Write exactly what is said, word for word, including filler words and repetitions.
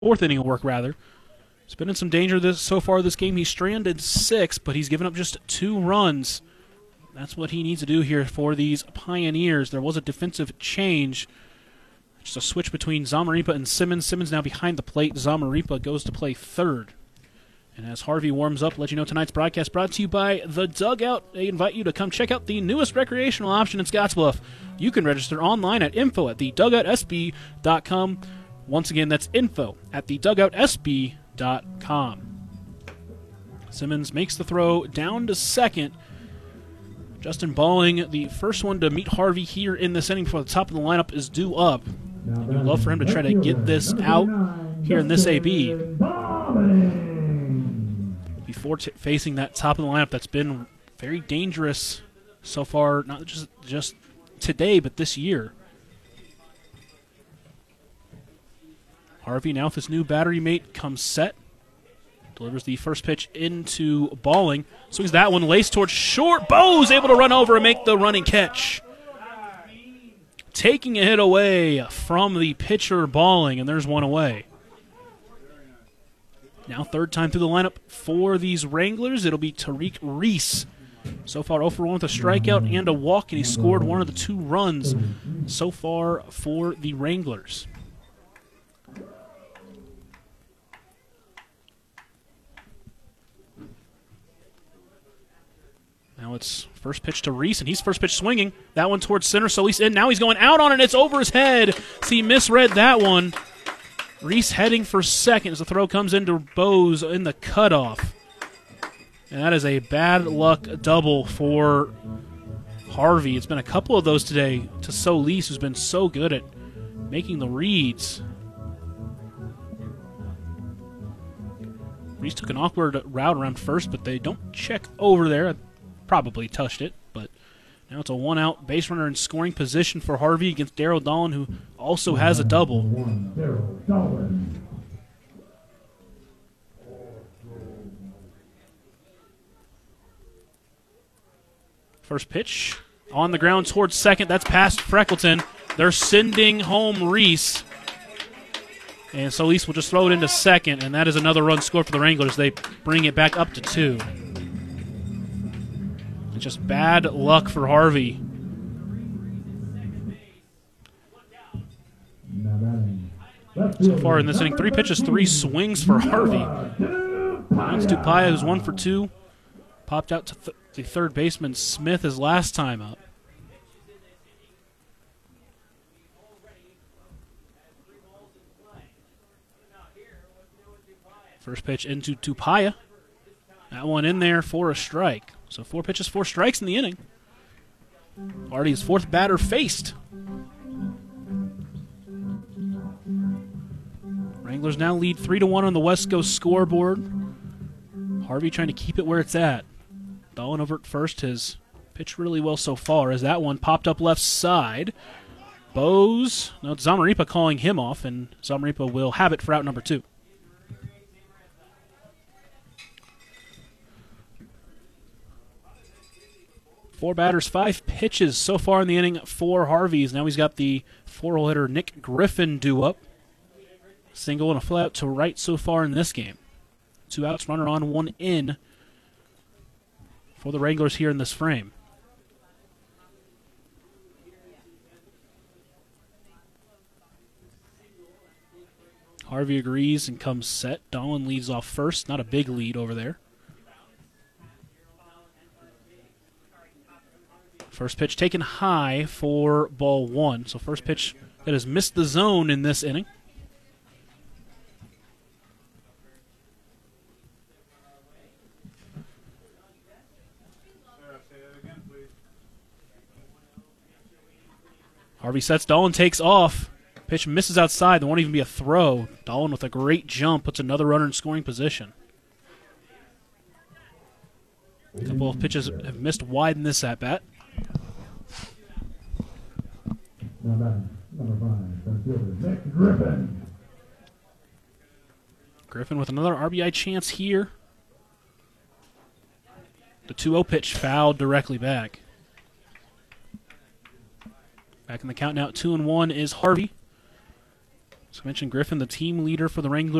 fourth inning of work, rather. He's been in some danger this so far this game. He's stranded six, but he's given up just two runs. That's what he needs to do here for these Pioneers. There was a defensive change. Just a switch between Zamarripa and Simmons. Simmons now behind the plate. Zamarripa goes to play third. And as Harvey warms up, let you know tonight's broadcast brought to you by The Dugout. They invite you to come check out the newest recreational option in Scottsbluff. You can register online at info at the dugout s b dot com. Once again, that's info at the dugout s b dot com. Simmons makes the throw down to second. Justin Balling, the first one to meet Harvey here in this inning before the top of the lineup is due up. And we'd love for him to try to get this out here in this A B. Before t- facing that top of the lineup that's been very dangerous so far, not just, just today, but this year. Harvey now with his new battery mate comes set. Delivers the first pitch into Balling. Swings that one, laced towards short. Bose able to run over and make the running catch. Taking a hit away from the pitcher Balling, and there's one away. Now third time through the lineup for these Wranglers. It'll be Tariq Reese. So far oh for one with a strikeout and a walk, and he scored one of the two runs so far for the Wranglers. Now it's first pitch to Reese, and he's first pitch swinging. That one towards center, so he's in. Now he's going out on it, and it's over his head. See, he misread that one. Reese heading for second as the throw comes into Bose in the cutoff. And that is a bad luck double for Harvey. It's been a couple of those today to Solis, who's been so good at making the reads. Reese took an awkward route around first, but they don't check over there. Probably touched it, but now it's a one-out base runner in scoring position for Harvey against Daryl Dolan, who also has a double. First pitch on the ground towards second. That's past Freckleton. They're sending home Reese. And Solis will just throw it into second, and that is another run scored for the Wranglers. They bring it back up to two. It's just bad luck for Harvey. So far in this inning, three pitches, three swings for Harvey. Lance Dupaya, who's one for two, popped out to th- the third baseman Smith his last time up. First pitch into Tupaya. That one in there for a strike. So four pitches, four strikes in the inning. Already his fourth batter faced. Wranglers now lead three to one on the West Coast scoreboard. Harvey trying to keep it where it's at. Dolan over at first has pitched really well so far as that one popped up left side. Bose, no, it's Zamarripa calling him off, and Zamarripa will have it for out number two. Four batters, five pitches so far in the inning for Harvey's. Now he's got the four-hole hitter Nick Griffin due up. Single and a fly out to right so far in this game. Two outs, runner on, one in for the Wranglers here in this frame. Harvey agrees and comes set. Dolan leads off first. Not a big lead over there. First pitch taken high for ball one. So first pitch that has missed the zone in this inning. Harvey sets, Dolan takes off. Pitch misses outside. There won't even be a throw. Dolan with a great jump puts another runner in scoring position. A couple of pitches have missed wide in this at-bat. Number five, Nick Griffin. Griffin with another R B I chance here. The two oh pitch fouled directly back. Back in the count now at two and one is Harvey. As I mentioned, Griffin, the team leader for the Wranglers.